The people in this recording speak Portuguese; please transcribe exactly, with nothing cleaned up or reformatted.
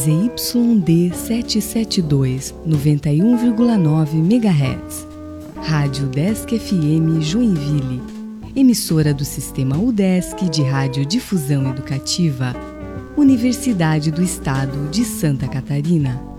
Z Y D setecentos e setenta e dois, noventa e um vírgula nove megahertz. Rádio Udesc F M Joinville. Emissora do Sistema Udesc de Radiodifusão Educativa. Universidade do Estado de Santa Catarina.